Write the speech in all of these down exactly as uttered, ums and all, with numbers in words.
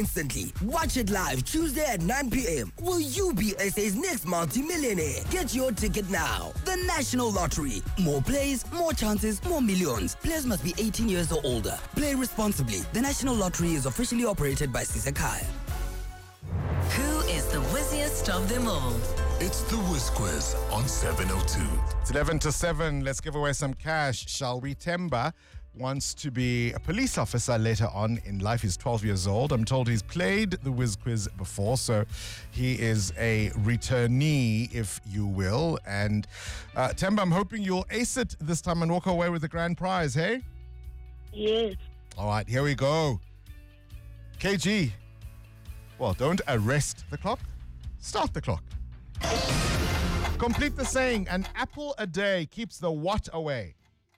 Instantly. Watch it live Tuesday at nine p.m. Will you be S A's next multi-millionaire? Get your ticket now. The National Lottery. More plays, more chances, more millions. Players must be eighteen years or older. Play responsibly. The National Lottery is officially operated by Sisakhaya. Who is the wizziest of them all? It's the Wiz Quiz on seven oh two. It's eleven to seven. Let's give away some cash, shall we? Temba wants to be a police officer later on in life. He's twelve years old. I'm told he's played the Wiz Quiz before, so he is a returnee, if you will. And uh, Temba, I'm hoping you'll ace it this time and walk away with the grand prize, hey? Yes. All right, here we go. K G. Well, don't arrest the clock. Start the clock. Complete the saying, an apple a day keeps the what away?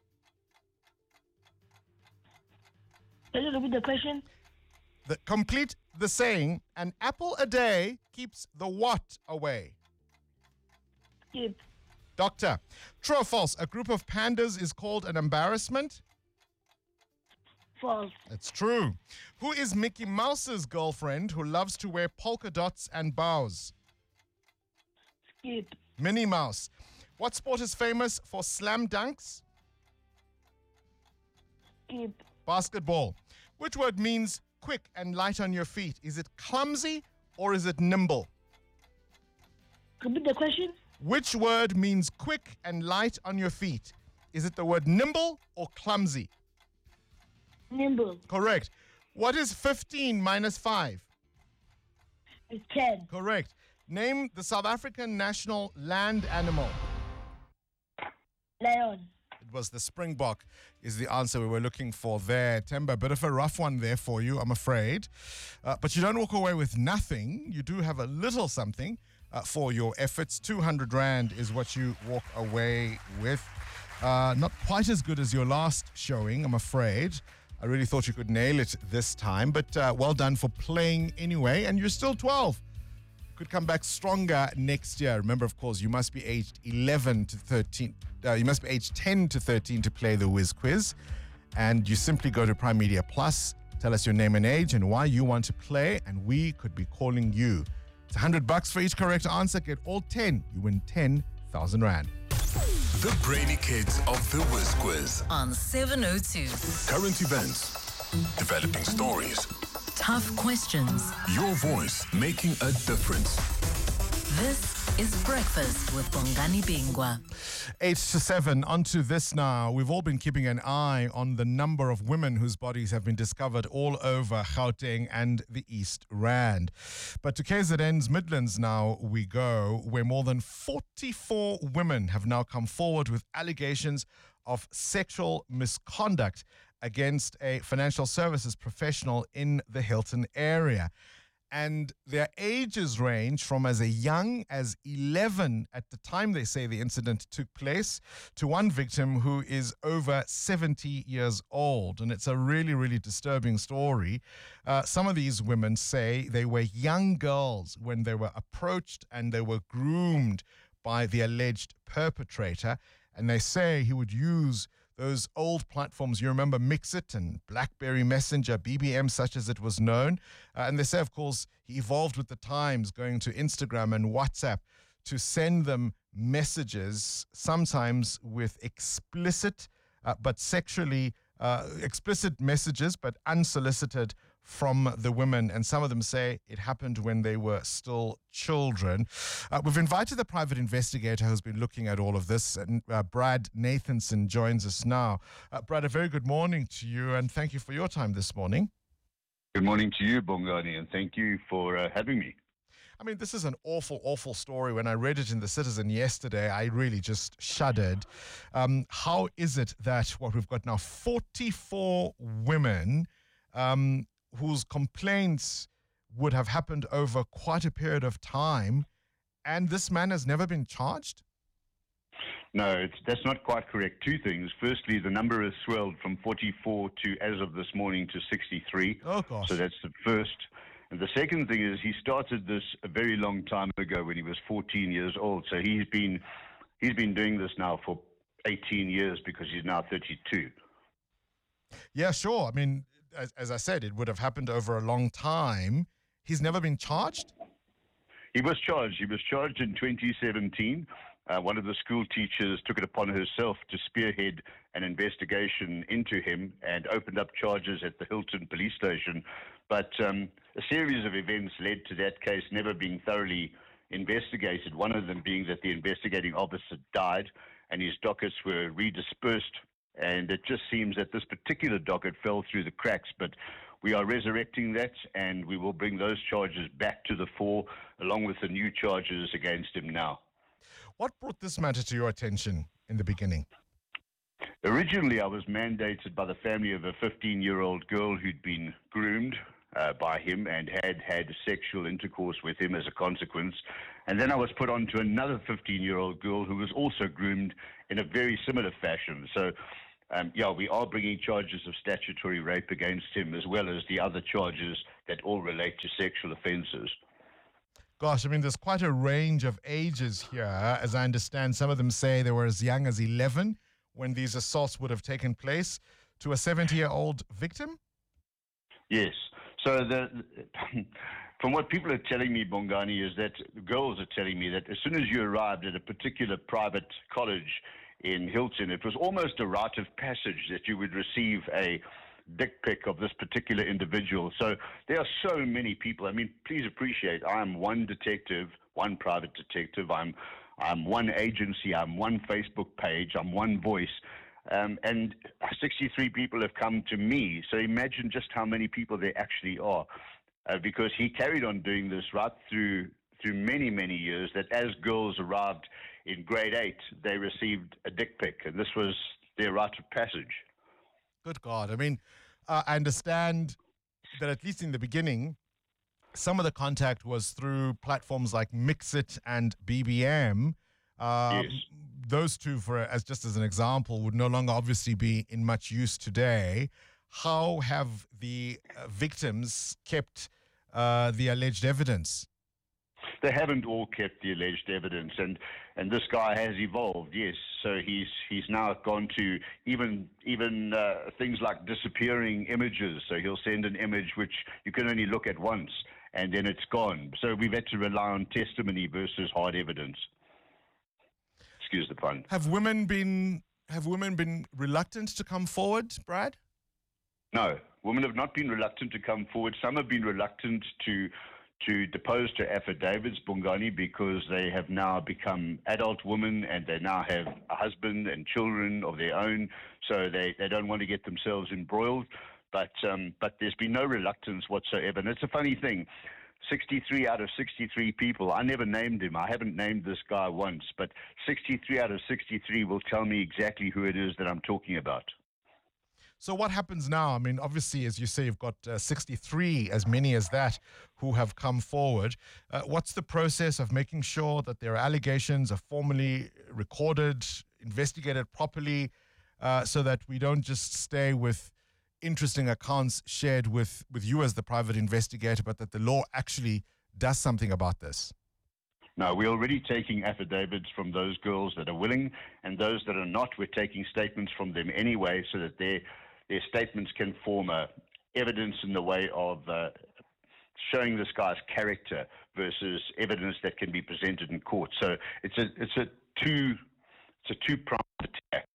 Can you repeat the question? The, complete the saying, an apple a day keeps the what away? Skip. Doctor, true or false, a group of pandas is called an embarrassment? False. It's true. Who is Mickey Mouse's girlfriend who loves to wear polka dots and bows? Skip. Minnie Mouse. What sport is famous for slam dunks? Skip. Basketball. Which word means quick and light on your feet? Is it clumsy or is it nimble? Repeat the question. Which word means quick and light on your feet? Is it the word nimble or clumsy? Nimble. Correct. What is fifteen minus five? It's ten. Correct. Name the South African national land animal. Lion. It was the springbok is the answer we were looking for there. Temba, a bit of a rough one there for you, I'm afraid. Uh, but you don't walk away with nothing. You do have a little something uh, for your efforts. two hundred rand is what you walk away with. Uh, not quite as good as your last showing, I'm afraid. I really thought you could nail it this time, but uh, well done for playing anyway. And you're still twelve. Could come back stronger next year. Remember, of course, you must be aged eleven to thirteen. Uh, you must be aged ten to thirteen to play the Wiz Quiz. And you simply go to Prime Media Plus, tell us your name and age and why you want to play, and we could be calling you. It's one hundred bucks for each correct answer. Get all ten. You win ten thousand rand. The Brainy Kids of the Wiz Quiz. On seven oh two. Current events, developing stories, Tough questions. your voice making a difference. This is Breakfast with Bongani Bingwa. Eight to seven. Onto this now. We've all been keeping an eye on the number of women whose bodies have been discovered all over Gauteng and the East Rand. But to K Z N's Midlands now we go, where more than forty-four women have now come forward with allegations of sexual misconduct against a financial services professional in the Hilton area. And their ages range from as a young as eleven at the time they say the incident took place to one victim who is over seventy years old. And it's a really, really disturbing story. Uh, some of these women say they were young girls when they were approached and they were groomed by the alleged perpetrator. And they say he would use those old platforms, you remember Mixit and BlackBerry Messenger, B B M such as it was known. Uh, and they say, of course, he evolved with the times, going to Instagram and WhatsApp to send them messages, sometimes with explicit, uh, but sexually uh, explicit messages, but unsolicited from the women. And some of them say it happened when they were still children. Uh, we've invited the private investigator who's been looking at all of this, and uh, Brad Nathanson joins us now. Uh, Brad, a very good morning to you, and thank you for your time this morning. Good morning to you, Bongani, and thank you for uh, having me. I mean, this is an awful, awful story. When I read it in The Citizen yesterday, I really just shuddered. Um, how is it that what we've got now, forty-four women um, whose complaints would have happened over quite a period of time, and this man has never been charged? No, it's, that's not quite correct. Two things. Firstly, the number has swelled from forty-four to, as of this morning, to sixty-three. Oh, gosh. So that's the first. And the second thing is he started this a very long time ago when he was fourteen years old. So he's been he's been doing this now for eighteen years because he's now thirty-two. Yeah, sure. I mean, as, as I said, it would have happened over a long time. He's never been charged? He was charged. He was charged in twenty seventeen. Uh, one of the school teachers took it upon herself to spearhead an investigation into him and opened up charges at the Hilton police station. But um, a series of events led to that case never being thoroughly investigated, one of them being that the investigating officer died and his dockets were redispersed. And it just seems that this particular docket fell through the cracks, but we are resurrecting that, and we will bring those charges back to the fore, along with the new charges against him now. What brought this matter to your attention in the beginning? Originally, I was mandated by the family of a fifteen-year-old girl who'd been groomed uh, by him and had had sexual intercourse with him as a consequence. And then I was put on to another fifteen-year-old girl who was also groomed in a very similar fashion. So, um, yeah, we are bringing charges of statutory rape against him, as well as the other charges that all relate to sexual offences. Gosh, I mean, there's quite a range of ages here. As I understand, some of them say they were as young as eleven when these assaults would have taken place, to a seventy-year-old victim? Yes. So the, from what people are telling me, Bongani, is that girls are telling me that as soon as you arrived at a particular private college in Hilton, it was almost a rite of passage that you would receive a dick pic of this particular individual. So there are so many people. I mean, please appreciate, I am one detective, one private detective. I'm I'm one agency. I'm one Facebook page. I'm one voice. Um, and sixty-three people have come to me. So imagine just how many people there actually are. Uh, because he carried on doing this right through through many, many years, that as girls arrived in grade eight, they received a dick pic. And this was their rite of passage. Good God. I mean, uh, I understand that at least in the beginning, some of the contact was through platforms like Mixit and B B M. Uh, Yes. Those two, for as just as an example, would no longer obviously be in much use today. How have the uh, victims kept uh, the alleged evidence? They haven't all kept the alleged evidence, and, and this guy has evolved, yes. So he's he's now gone to even even uh, things like disappearing images. So he'll send an image which you can only look at once, and then it's gone. So we've had to rely on testimony versus hard evidence. Excuse the pun. Have women been have women been reluctant to come forward, Brad? No, women have not been reluctant to come forward. Some have been reluctant to to depose to affidavits, Bongani, because they have now become adult women and they now have a husband and children of their own, so they, they don't want to get themselves embroiled. But um, but there's been no reluctance whatsoever. And it's a funny thing. sixty-three out of sixty-three people, I never named him. I haven't named this guy once, but sixty-three out of sixty-three will tell me exactly who it is that I'm talking about. So what happens now? I mean, obviously, as you say, you've got uh, sixty-three, as many as that, who have come forward. Uh, what's the process of making sure that their allegations are formally recorded, investigated properly, uh, so that we don't just stay with interesting accounts shared with, with you as the private investigator, but that the law actually does something about this? No, we're already taking affidavits from those girls that are willing, and those that are not, we're taking statements from them anyway, so that their their statements can form a evidence in the way of uh, showing this guy's character versus evidence that can be presented in court. So it's a it's a two it's a two pronged attack.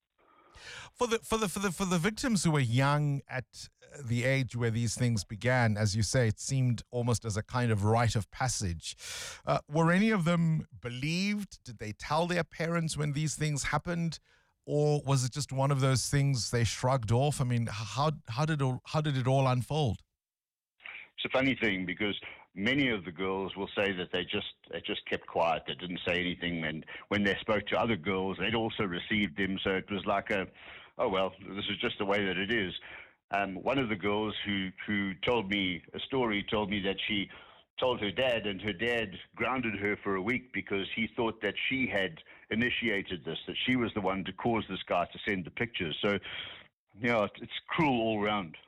For the for the for the for the victims who were young at the age where these things began, as you say, it seemed almost as a kind of rite of passage. Uh, were any of them believed? Did they tell their parents when these things happened, or was it just one of those things they shrugged off? I mean, how how did all, how did it all unfold? It's a funny thing because many of the girls will say that they just they just kept quiet. They didn't say anything, and when they spoke to other girls, they'd also received them. So it was like a, oh well, this is just the way that it is. Um, one of the girls who who told me a story told me that she told her dad, and her dad grounded her for a week because he thought that she had initiated this, that she was the one to cause this guy to send the pictures. So, you know, it's cruel all round.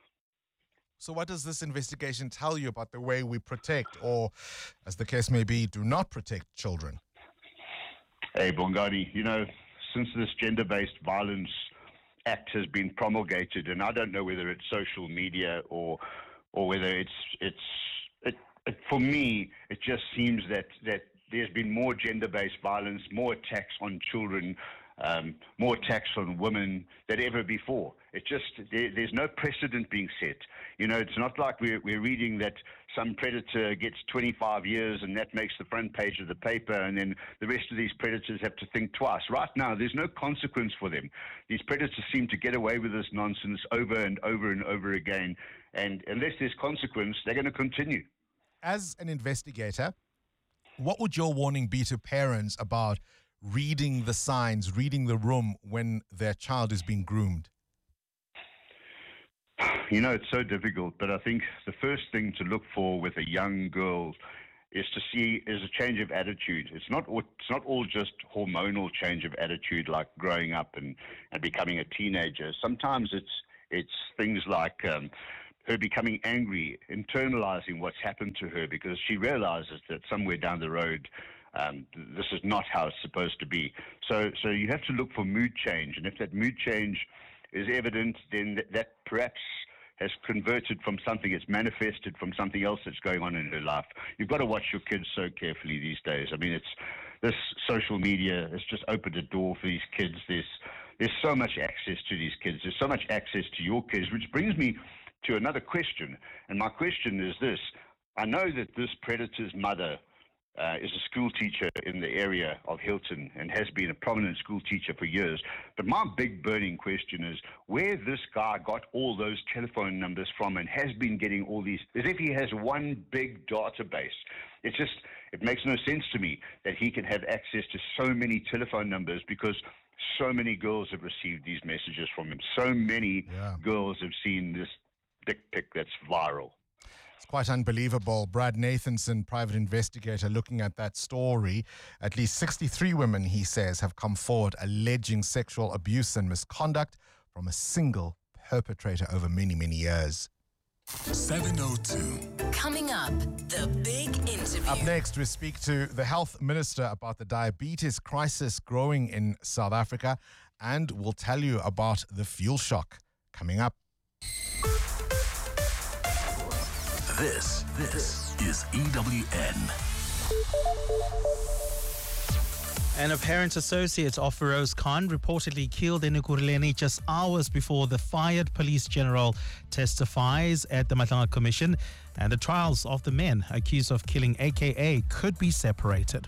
So what does this investigation tell you about the way we protect, or, as the case may be, do not protect children? Hey, Bongani, you know, since this gender-based violence act has been promulgated, and I don't know whether it's social media or or whether it's it's it, it, for me it just seems that that there's been more gender-based violence, more attacks on children, um, more attacks on women than ever before. It just there, there's no precedent being set. You know, it's not like we're we're reading that some predator gets twenty-five years and that makes the front page of the paper, and then the rest of these predators have to think twice. Right now, there's no consequence for them. These predators seem to get away with this nonsense over and over and over again, and unless there's consequence, they're going to continue. As an investigator, what would your warning be to parents about reading the signs, reading the room when their child is being groomed? You know, it's so difficult, but I think the first thing to look for with a young girl is to see is a change of attitude. It's not it's not all just hormonal change of attitude like growing up and, and becoming a teenager. Sometimes it's it's things like um, her becoming angry, internalizing what's happened to her because she realizes that somewhere down the road um, this is not how it's supposed to be. So, so you have to look for mood change, and if that mood change is evident, then that, that perhaps has converted from something, it's manifested from something else that's going on in her life. You've got to watch your kids so carefully these days. I mean, it's this social media has just opened a door for these kids. There's there's so much access to these kids. There's so much access to your kids, which brings me to another question. And my question is this. I know that this predator's mother Uh, is a school teacher in the area of Hilton and has been a prominent school teacher for years. But my big burning question is where this guy got all those telephone numbers from and has been getting all these, as if he has one big database. It's just, it makes no sense to me that he can have access to so many telephone numbers because so many girls have received these messages from him. So many yeah. girls have seen this dick pic that's viral. It's quite unbelievable. Brad Nathanson, private investigator, looking at that story. At least sixty-three women, he says, have come forward alleging sexual abuse and misconduct from a single perpetrator over many, many years. seven oh two. Coming up, the big interview. Up next, we speak to the health minister about the diabetes crisis growing in South Africa, and we'll tell you about the fuel shock coming up. This, this is E W N. An apparent associate of Feroz Khan reportedly killed in Ekurhuleni just hours before the fired police general testifies at the Matlanga Commission, and the trials of the men accused of killing A K A could be separated.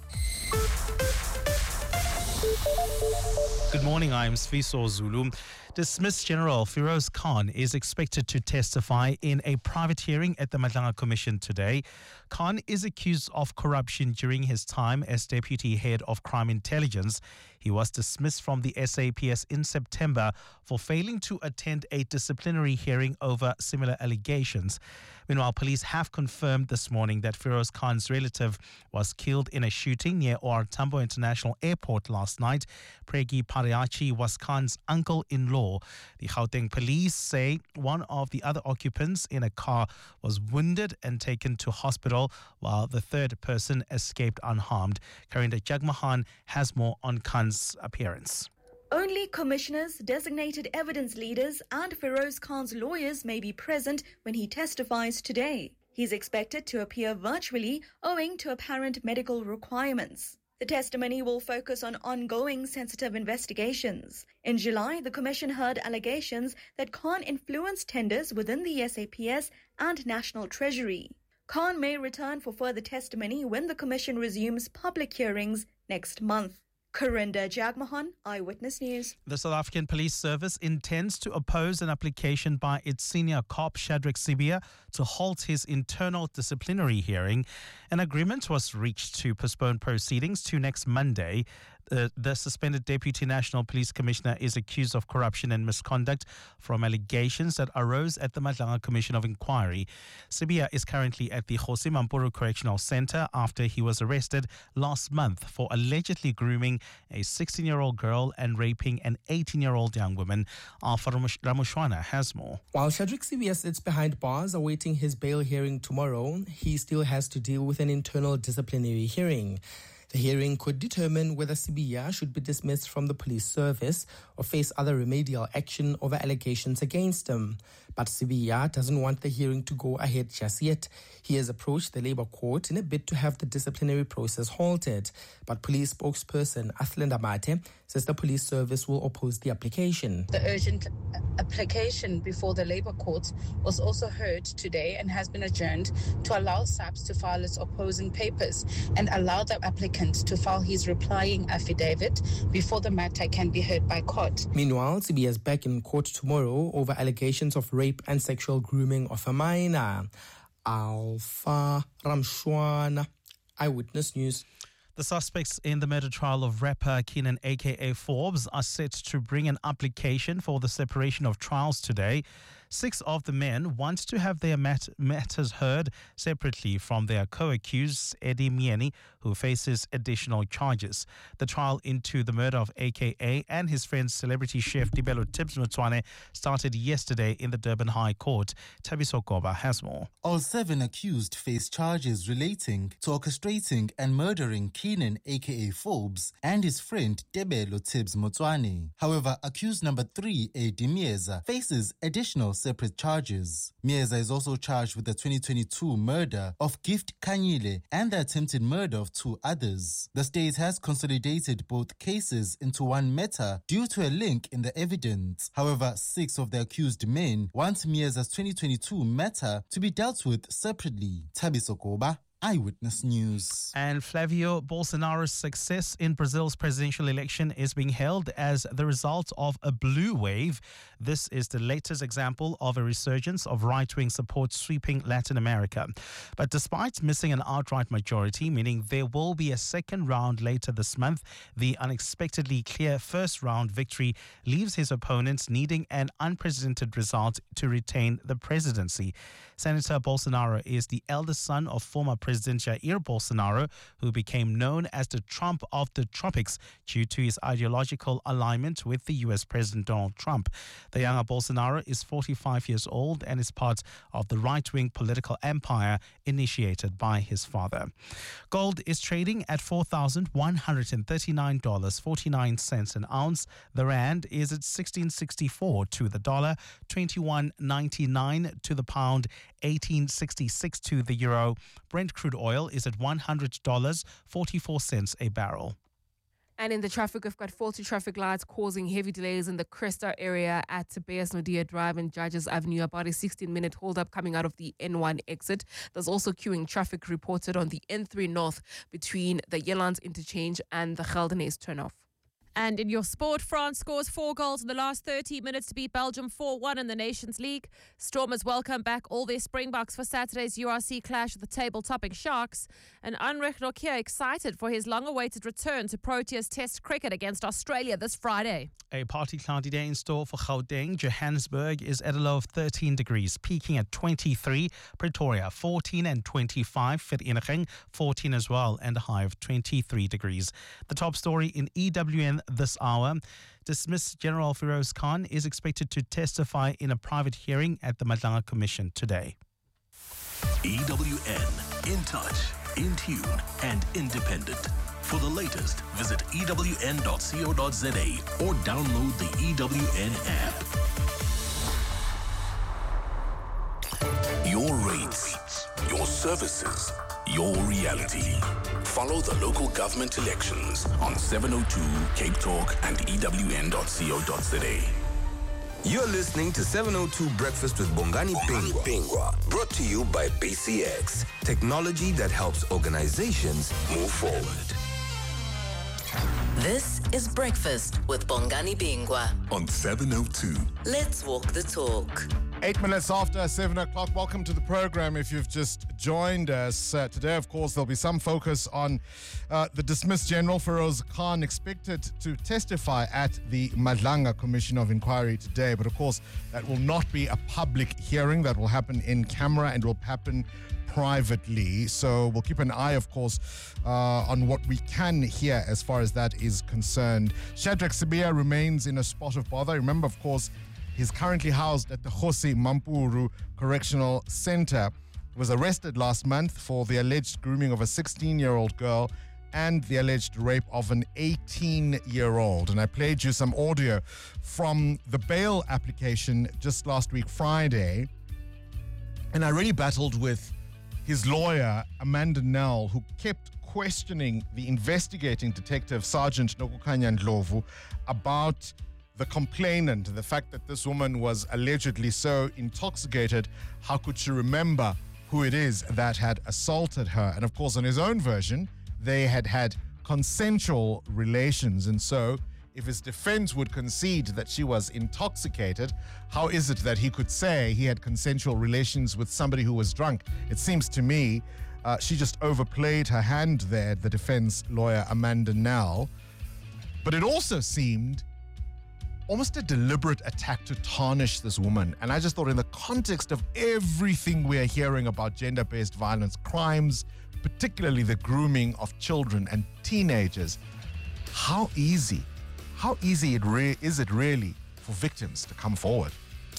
Good morning, I'm Sfiso Zulu. Dismissed General Feroz Khan is expected to testify in a private hearing at the Matlanga Commission today. Khan is accused of corruption during his time as Deputy Head of Crime Intelligence. He was dismissed from the S A P S in September for failing to attend a disciplinary hearing over similar allegations. Meanwhile, police have confirmed this morning that Feroz Khan's relative was killed in a shooting near O R Tambo International Airport last night. Pregi Pariachi was Khan's uncle-in-law. The Gauteng police say one of the other occupants in a car was wounded and taken to hospital, while the third person escaped unharmed. Karinda Jagmohan has more on Khan's appearance. Only commissioners, designated evidence leaders and Feroz Khan's lawyers may be present when he testifies today. He's expected to appear virtually owing to apparent medical requirements. The testimony will focus on ongoing sensitive investigations. In July, the Commission heard allegations that Khan influenced tenders within the S A P S and National Treasury. Khan may return for further testimony when the Commission resumes public hearings next month. Karinda Jagmohan, Eyewitness News. The South African Police Service intends to oppose an application by its senior cop, Shadrack Sibia, to halt his internal disciplinary hearing. An agreement was reached to postpone proceedings to next Monday. Uh, the suspended Deputy National Police Commissioner is accused of corruption and misconduct from allegations that arose at the Matlanga Commission of Inquiry. Sibia is currently at the Kgosi Mampuru Correctional Centre after he was arrested last month for allegedly grooming a sixteen-year-old girl and raping an eighteen-year-old young woman. Alpha Ramushwana has more. While Shadrack Sibia sits behind bars awaiting his bail hearing tomorrow, he still has to deal with an internal disciplinary hearing. The hearing could determine whether Sibiya should be dismissed from the police service or face other remedial action over allegations against him. But Sibiya doesn't want the hearing to go ahead just yet. He has approached the Labour Court in a bid to have the disciplinary process halted. But police spokesperson Athland Abate says the police service will oppose the application. The urgent application before the Labour Court was also heard today and has been adjourned to allow SAPS to file its opposing papers and allow the applicant to file his replying affidavit before the matter can be heard by court. Meanwhile, Sibiya is back in court tomorrow over allegations of rape and sexual grooming of a minor. Alpha Ramshwana, Eyewitness News. The suspects in the murder trial of rapper Keenan aka Forbes are set to bring an application for the separation of trials today. Six of the men want to have their mat- matters heard separately from their co-accused, Eddie Mieni, who faces additional charges. The trial into the murder of A K A and his friend celebrity chef Dibelo Tibbs Motswane started yesterday in the Durban High Court. Tabiso Goba has more. All seven accused face charges relating to orchestrating and murdering Keenan aka Forbes and his friend Dibelo Tibbs Motswane. However, accused number three, Eddie Mieza, faces additional separate charges. Mieza is also charged with the twenty twenty-two murder of Gift Kanyile and the attempted murder of two others. The state has consolidated both cases into one matter due to a link in the evidence. However, six of the accused men want Mieza's twenty twenty-two matter to be dealt with separately. Tabiso Koba, Eyewitness News. And Flavio Bolsonaro's success in Brazil's presidential election is being hailed as the result of a blue wave. This is the latest example of a resurgence of right-wing support sweeping Latin America. But despite missing an outright majority, meaning there will be a second round later this month, the unexpectedly clear first round victory leaves his opponents needing an unprecedented result to retain the presidency. Senator Bolsonaro is the eldest son of former President Jair Bolsonaro, who became known as the Trump of the tropics due to his ideological alignment with the U S President Donald Trump. The younger Bolsonaro is forty-five years old and is part of the right-wing political empire initiated by his father. Gold is trading at four thousand one hundred thirty-nine dollars and forty-nine cents an ounce. The rand is at sixteen sixty-four to the dollar, twenty-one ninety-nine to the pound, eighteen sixty-six to the euro. Brent crude oil is at one hundred dollars and forty-four cents a barrel. And in the traffic, we've got faulty traffic lights causing heavy delays in the Cresta area at Tobias Nodia Drive and Judges Avenue. About a sixteen-minute hold-up coming out of the N one exit. There's also queuing traffic reported on the N three North between the Yellands interchange and the Geldenhuys turnoff. And in your sport, France scores four goals in the last thirty minutes to beat Belgium four one in the Nations League. Stormers welcome back all their Springboks for Saturday's U R C clash with the table-topping Sharks. And Anrich Nokia excited for his long-awaited return to Proteas Test cricket against Australia this Friday. A partly cloudy day in store for Gauteng. Johannesburg is at a low of thirteen degrees, peaking at twenty-three. Pretoria, fourteen and twenty-five. Vereeniging, fourteen as well, and a high of twenty-three degrees. The top story in E W N this hour. Dismissed General Feroz Khan is expected to testify in a private hearing at the Madlanga Commission today. E W N, in touch, in tune, and independent. For the latest, visit E W N dot co dot za or download the E W N app. Your rates, your services, your reality. Follow the local government elections on seven oh two Cape Talk and E W N dot co dot za. You're listening to seven oh two Breakfast with Bongani Bingwa, brought to you by B C X, technology that helps organizations move forward. This is Breakfast with Bongani Bingwa on seven oh two. Let's walk the talk. Eight minutes after seven o'clock. Welcome to the program. If you've just joined us uh, today, of course, there'll be some focus on uh, the dismissed General Feroz Khan, expected to testify at the Madlanga Commission of Inquiry today. But of course, that will not be a public hearing. That will happen in camera and will happen privately. So we'll keep an eye, of course, uh, on what we can hear as far as that is concerned. Shadrack Sibiya remains in a spot of bother. Remember, of course, he's currently housed at the Kgosi Mampuru Correctional Center. He was arrested last month for the alleged grooming of a sixteen-year-old girl and the alleged rape of an eighteen-year-old. And I played you some audio from the bail application just last week, Friday. And I really battled with his lawyer, Amanda Nell, who kept questioning the investigating detective, Sergeant Nokukanya Ndlovu, about the complainant, the fact that this woman was allegedly so intoxicated, how could she remember who it is that had assaulted her? And of course, on his own version, they had had consensual relations. And so, if his defense would concede that she was intoxicated, how is it that he could say he had consensual relations with somebody who was drunk? It seems to me uh, she just overplayed her hand there, the defense lawyer Amanda Nell. But it also seemed almost a deliberate attack to tarnish this woman. And I just thought, in the context of everything we're hearing about gender-based violence crimes, particularly the grooming of children and teenagers, how easy, how easy it re- is it really for victims to come forward?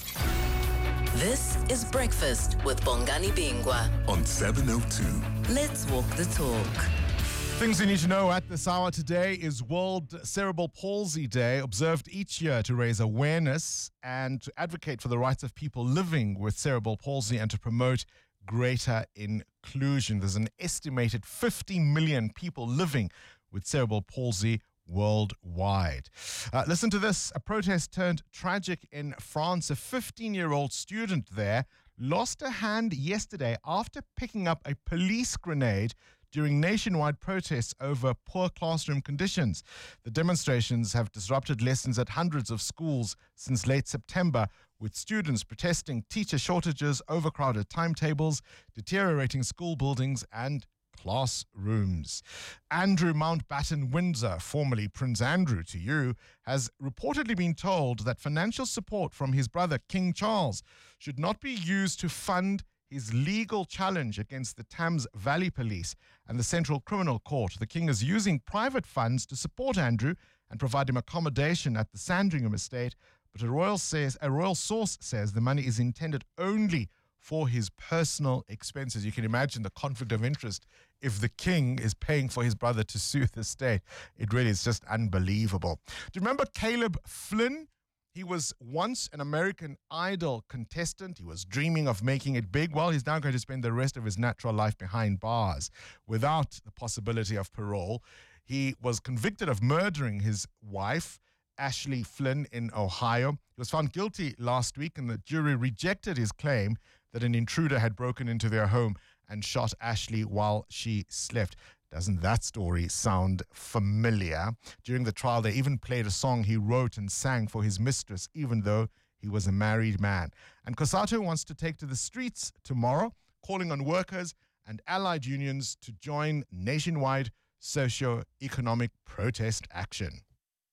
This is Breakfast with Bongani Bingwa on seven oh two. Let's walk the talk. Things you need to know at this hour today is World Cerebral Palsy Day, observed each year to raise awareness and to advocate for the rights of people living with cerebral palsy and to promote greater inclusion. There's an estimated fifty million people living with cerebral palsy worldwide. Uh, listen to this. A protest turned tragic in France. A fifteen-year-old student there lost a hand yesterday after picking up a police grenade during nationwide protests over poor classroom conditions. The demonstrations have disrupted lessons at hundreds of schools since late September, with students protesting teacher shortages, overcrowded timetables, deteriorating school buildings, and classrooms. Andrew Mountbatten Windsor, formerly Prince Andrew to you, has reportedly been told that financial support from his brother King Charles should not be used to fund his legal challenge against the Thames Valley Police and the Central Criminal Court. The King is using private funds to support Andrew and provide him accommodation at the Sandringham estate, but a royal says a royal source says the money is intended only for his personal expenses. You can imagine the conflict of interest if the King is paying for his brother to sue the state. It really is just unbelievable. Do you remember Caleb Flynn? He was once an American Idol contestant. He was dreaming of making it big. Well, he's now going to spend the rest of his natural life behind bars without the possibility of parole. He was convicted of murdering his wife, Ashley Flynn, in Ohio. He was found guilty last week, and the jury rejected his claim that an intruder had broken into their home and shot Ashley while she slept. Doesn't that story sound familiar? During the trial, they even played a song he wrote and sang for his mistress, even though he was a married man. And COSATU wants to take to the streets tomorrow, calling on workers and allied unions to join nationwide socio-economic protest action.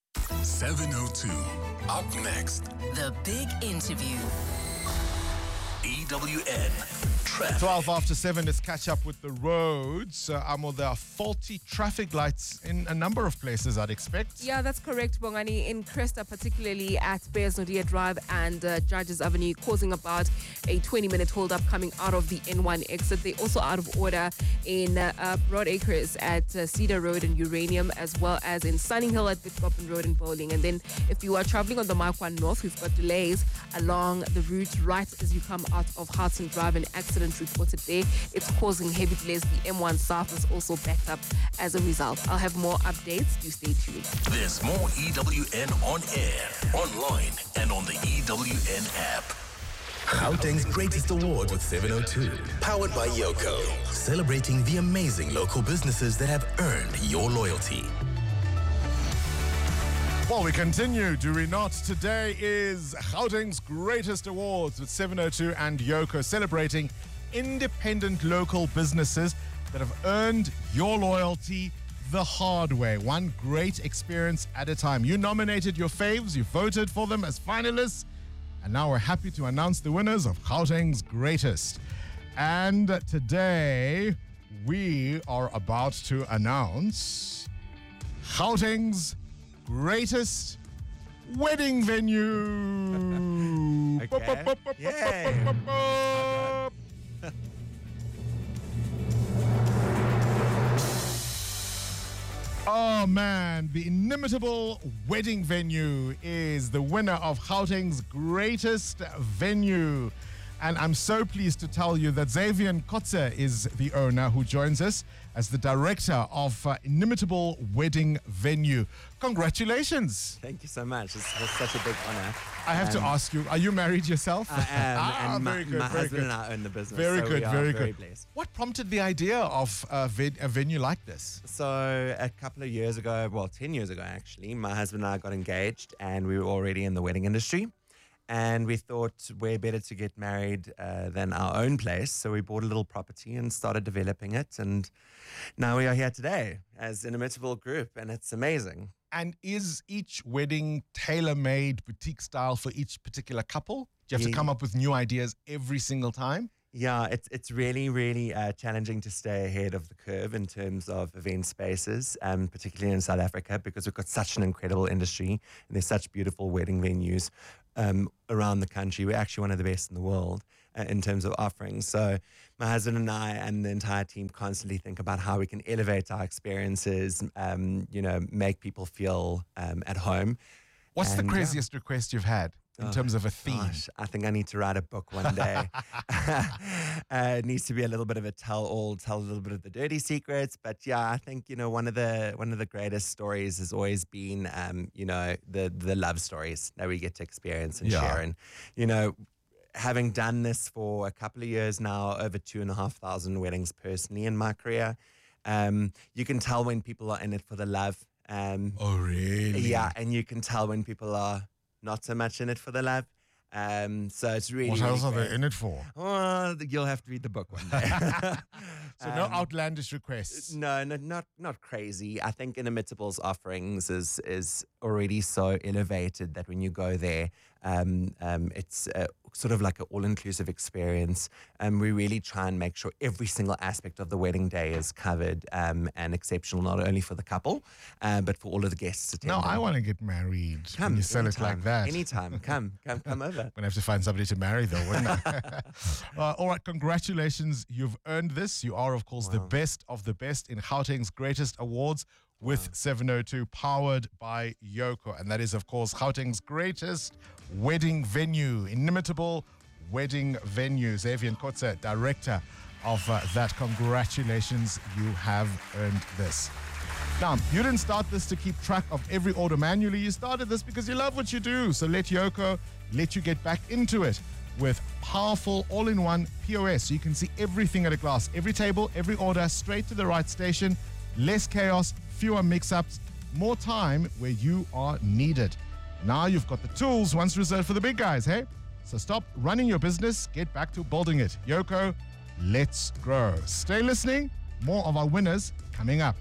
seven oh two. Up next, The Big Interview. E W N Traffic. twelve after seven, let's catch up with the roads. Uh, Amo, there are faulty traffic lights in a number of places, I'd expect. Yeah, that's correct, Bongani. In Cresta, particularly at Bears Nodia Drive and uh, Judges Avenue, causing about a twenty-minute hold-up coming out of the N one exit. They're also out of order in uh, uh, Broad Acres at uh, Cedar Road and Uranium, as well as in Sunning Hill at Bitcoppin Road and Bowling. And then if you are traveling on the Marquand North, we've got delays along the route right as you come out of Hudson Drive. An accident reported there. It's causing heavy delays. The M one South is also backed up as a result. I'll have more updates. Do stay tuned. There's more E W N on air, online, and on the E W N app. Gauteng's greatest award with seven oh two. Powered by Yoko. Celebrating the amazing local businesses that have earned your loyalty. Well, we continue, do we not? Today is Gauteng's greatest awards with seven oh two and Yoko, celebrating independent local businesses that have earned your loyalty the hard way, one great experience at a time. You nominated your faves, you voted for them as finalists, and now we're happy to announce the winners of Gauteng's greatest. And today we are about to announce Gauteng's greatest wedding venue. Okay. Yeah. Oh man, the inimitable wedding venue is the winner of Gauteng's greatest venue. And I'm so pleased to tell you that Xavier Kotze is the owner who joins us as the director of uh, Inimitable Wedding Venue. Congratulations. Thank you so much. It's, it's such a big honor. I have um, to ask you, are you married yourself? I am, ah, and very my, good, my very husband good. and I own the business. Very so good, we are very very good. Blessed. What prompted the idea of a, ven- a venue like this? So a couple of years ago, well, ten years ago actually, my husband and I got engaged and we were already in the wedding industry. And we thought we're better to get married uh, than our own place. So we bought a little property and started developing it. And now we are here today as an Inimitable Group, and it's amazing. And is each wedding tailor-made boutique style for each particular couple? Do you have Yeah. to come up with new ideas every single time? Yeah, it's it's really, really uh, challenging to stay ahead of the curve in terms of event spaces, um, particularly in South Africa, because we've got such an incredible industry and there's such beautiful wedding venues um, around the country. We're actually one of the best in the world uh, in terms of offerings. So my husband and I and the entire team constantly think about how we can elevate our experiences, um, you know, make people feel um, at home. What's And, the yeah. craziest request you've had in Oh, terms of a theme? Gosh, I think I need to write a book one day. uh, it needs to be a little bit of a tell-all, tell a little bit of the dirty secrets. But yeah, I think you know one of the one of the greatest stories has always been, um, you know, the the love stories that we get to experience and Yeah. share. And you know, having done this for a couple of years now, over two and a half thousand weddings personally in my career, um, you can tell when people are in it for the love. Um, oh really? Yeah, and you can tell when people are not so much in it for the love. Um, so it's really. What else really are they great. in it for? Oh, you'll have to read the book one day. So no Um, outlandish requests. No, no, not not crazy. I think Inimitable's offerings is is already so elevated that when you go there, um, um, it's uh, sort of like an all-inclusive experience. And we really try and make sure every single aspect of the wedding day is covered um, and exceptional, not only for the couple, uh, but for all of the guests attending. No, I want to get married. Come, when you sell it like anytime, that. Anytime, come, come, come over. I'm going to have to find somebody to marry, though, wouldn't I? uh, all right, congratulations. You've earned this. You are, of course, the best of the best in Gauteng's greatest awards with seven oh two, powered by Yoko. And that is, of course, Gauteng's greatest wedding venue, Inimitable Wedding Venue. Xavier Kotze, director of uh, that. Congratulations. You have earned this. Now, you didn't start this to keep track of every order manually. You started this because you love what you do. So let Yoko let you get back into it with powerful all-in-one P O S. So you can see everything at a glance. Every table, every order, straight to the right station. Less chaos, fewer mix-ups, more time where you are needed. Now you've got the tools once reserved for the big guys, hey? So stop running your business, get back to building it. Yoko, let's grow. Stay listening. More of our winners coming up.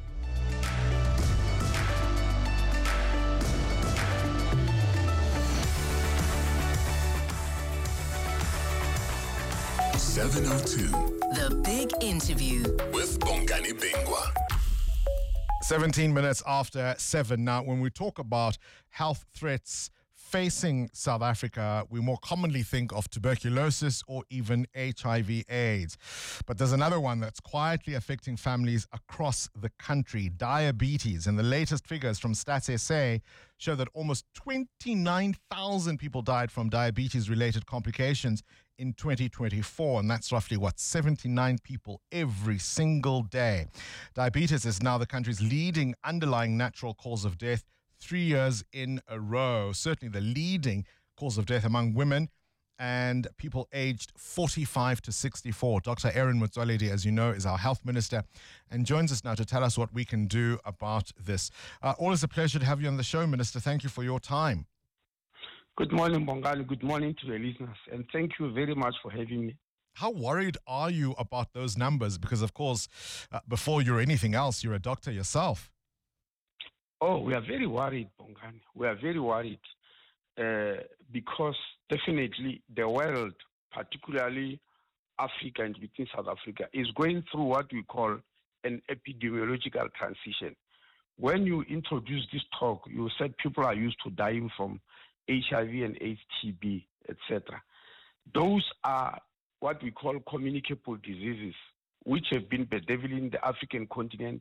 seven oh two. The Big Interview with Bongani Bingwa. seventeen minutes after seven. Now, when we talk about health threats facing South Africa, we more commonly think of tuberculosis or even H I V AIDS. But there's another one that's quietly affecting families across the country, diabetes. And the latest figures from Stats S A show that almost twenty-nine thousand people died from diabetes-related complications in twenty twenty-four, and that's roughly, what, seventy-nine people every single day. Diabetes is now the country's leading underlying natural cause of death three years in a row, certainly the leading cause of death among women and people aged forty-five to sixty-four. Doctor Aaron Motsoaledi, as you know, is our health minister and joins us now to tell us what we can do about this. Uh, always a pleasure to have you on the show, Minister. Thank you for your time. Good morning, Bongani. Good morning to the listeners. And thank you very much for having me. How worried are you about those numbers? Because, of course, uh, before you're anything else, you're a doctor yourself. Oh, we are very worried, Bongani. We are very worried uh, because definitely the world, particularly Africa and within South Africa, is going through what we call an epidemiological transition. When you introduce this talk, you said people are used to dying from H I V and H T B, et cetera. Those are what we call communicable diseases, which have been bedeviling the African continent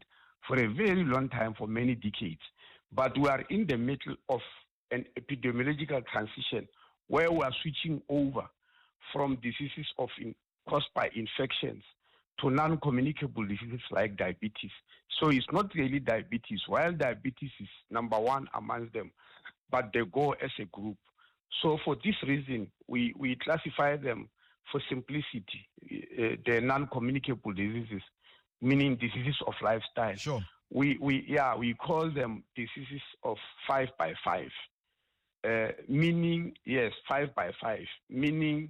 for a very long time, for many decades. But we are in the middle of an epidemiological transition where we are switching over from diseases of in, caused by infections to non-communicable diseases like diabetes. So it's not really diabetes, while diabetes is number one amongst them, but they go as a group. So for this reason, we, we classify them for simplicity, uh, the non-communicable diseases, meaning diseases of lifestyle. Sure. We, we, yeah, we call them diseases of five by five, uh, meaning, yes, five by five, meaning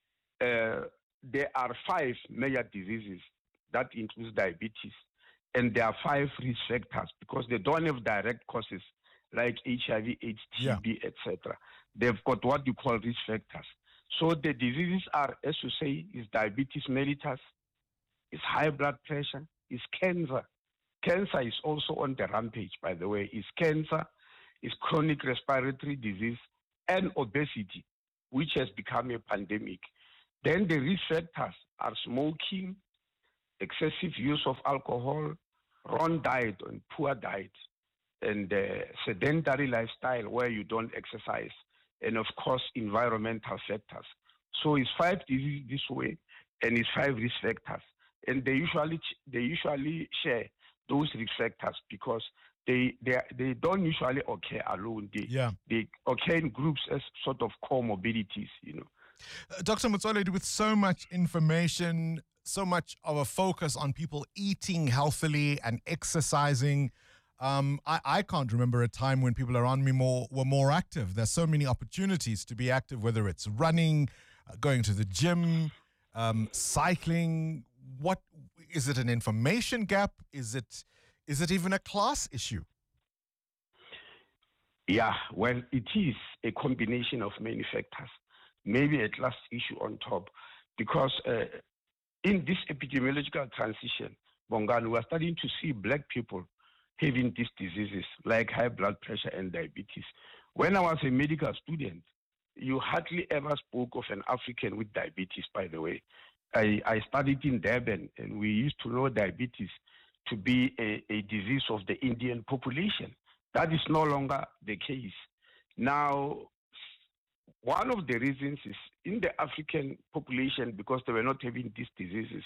uh, there are five major diseases that includes diabetes, and there are five risk factors because they don't have direct causes like H I V, AIDS, T B, yeah. et cetera. They've got what you call risk factors. So the diseases are, as you say, is diabetes mellitus, is high blood pressure, is cancer. Cancer is also on the rampage, by the way. Is cancer, is chronic respiratory disease, and obesity, which has become a pandemic. Then the risk factors are smoking, excessive use of alcohol, wrong diet and poor diet, and uh, sedentary lifestyle where you don't exercise, and of course environmental factors. So it's five diseases this way, and it's five risk factors, and they usually they usually share those risk factors because they they they don't usually occur alone. They yeah. they occur in groups as sort of comorbidities, you know. Uh, Doctor Motsoaledi, with so much information, so much of a focus on people eating healthily and exercising, um, I, I can't remember a time when people around me more were more active. There's so many opportunities to be active, whether it's running, uh, going to the gym, um, cycling. What is it? An information gap? Is it? Is it even a class issue? Yeah, well, it is a combination of many factors. Maybe a class issue on top, because uh, in this epidemiological transition, Bongani, we are starting to see black people having these diseases like high blood pressure and diabetes. When I was a medical student, you hardly ever spoke of an African with diabetes, by the way. I, I studied in Durban, and we used to know diabetes to be a, a disease of the Indian population. That is no longer the case. Now, one of the reasons is in the African population, because they were not having these diseases,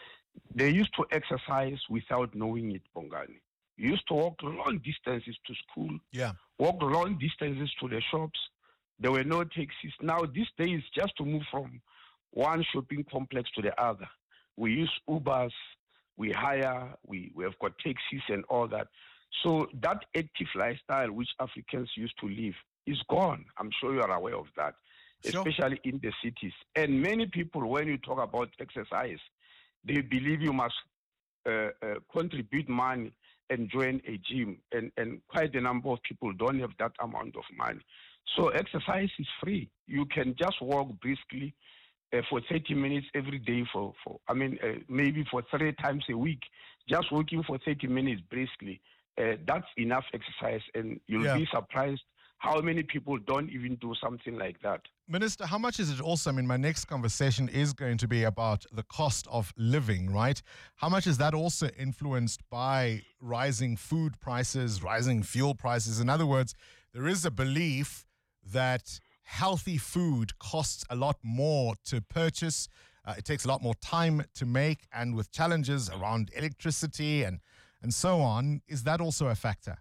they used to exercise without knowing it, Bongani. You used to walk long distances to school, yeah. walk long distances to the shops. There were no taxis. Now, these days, just to move from one shopping complex to the other, we use Ubers, we hire, we, we have got taxis and all that. So that active lifestyle which Africans used to live is gone. I'm sure you are aware of that, sure. Especially in the cities. And many people, when you talk about exercise, they believe you must uh, uh, contribute money and join a gym. And, and quite a number of people don't have that amount of money. So exercise is free. You can just walk briskly uh, for thirty minutes every day for, for I mean, uh, maybe for three times a week. Just walking for thirty minutes briskly, uh, that's enough exercise. And you'll yeah. be surprised how many people don't even do something like that. Minister, how much is it also, I mean, my next conversation is going to be about the cost of living, right? How much is that also influenced by rising food prices, rising fuel prices? In other words, there is a belief that healthy food costs a lot more to purchase. Uh, it takes a lot more time to make, and with challenges around electricity and, and so on, is that also a factor?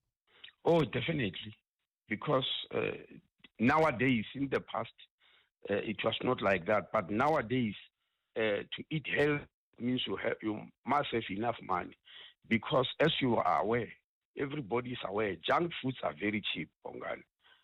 Oh, definitely. Because uh, nowadays, in the past, uh, it was not like that. But nowadays, uh, to eat health means you have, you must have enough money. Because as you are aware, everybody is aware, junk foods are very cheap, Bongani.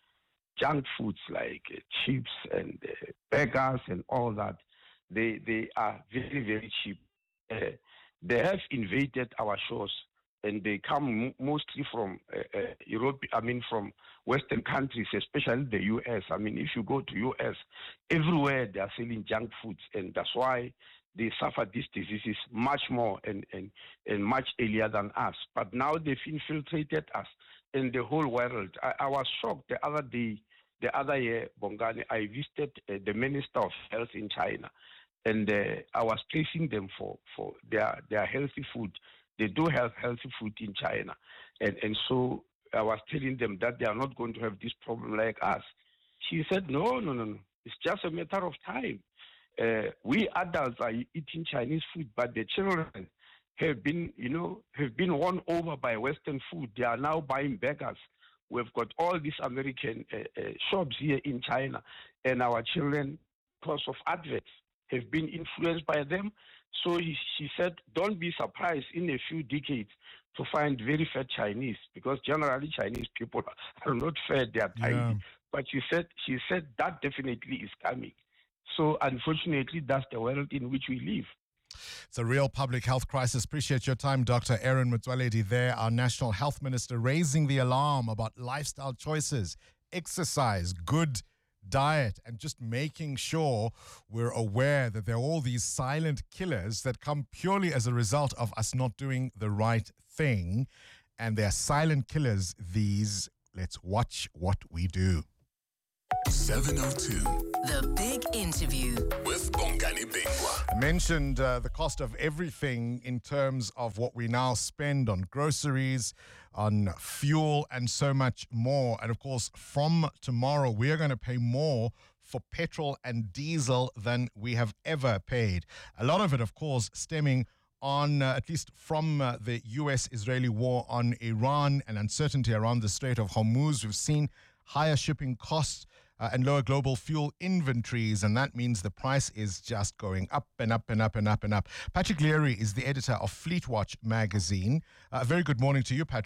Junk foods like uh, chips and uh, burgers and all that, they they are very, very cheap. Uh, they have invaded our shores, and they come m- mostly from uh, uh, Europe, I mean from Western countries, especially the U S. I mean, if you go to U S, everywhere they are selling junk foods, and that's why they suffer these diseases much more and, and, and much earlier than us. But now they've infiltrated us in the whole world. I, I was shocked the other day, the other year, Bongani, I visited uh, the Minister of Health in China, and uh, I was praising them for, for their, their healthy food. they do have healthy food in China. And, and so I was telling them that they are not going to have this problem like us. She said, no, no, no, no. It's just a matter of time. Uh, we adults are eating Chinese food, but the children have been, you know, have been won over by Western food. They are now buying burgers. We've got all these American uh, uh, shops here in China, and our children, because of adverts, have been influenced by them. So he, she said, don't be surprised in a few decades to find very fat Chinese, because generally Chinese people are not fat, they are tiny. Yeah. But she said, she said that definitely is coming. So unfortunately, that's the world in which we live. It's a real public health crisis. Appreciate your time, Doctor Aaron Motsoaledi there, our National Health Minister, raising the alarm about lifestyle choices, exercise, good diet, and just making sure we're aware that there are all these silent killers that come purely as a result of us not doing the right thing. And they're silent killers, these. Let's watch what we do. seven oh two. The Big Interview with Bongani Bingwa. I mentioned uh, the cost of everything in terms of what we now spend on groceries, on fuel, and so much more. And of course, from tomorrow, we are going to pay more for petrol and diesel than we have ever paid. A lot of it, of course, stemming on, uh, at least from uh, the U S-Israeli war on Iran and uncertainty around the Strait of Hormuz. We've seen higher shipping costs uh, and lower global fuel inventories, and that means the price is just going up and up and up and up and up. Patrick Leary is the editor of Fleet Watch magazine. Uh, very good morning to you, Patrick.